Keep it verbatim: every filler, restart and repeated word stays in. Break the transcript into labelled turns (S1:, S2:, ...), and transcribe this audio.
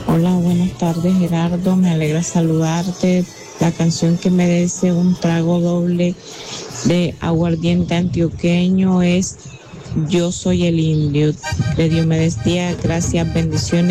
S1: Hola, buenas tardes Gerardo, me alegra saludarte. La canción que merece un trago doble de aguardiente antioqueño es Yo soy el indio, de Diomedes Díaz. Gracias, bendiciones.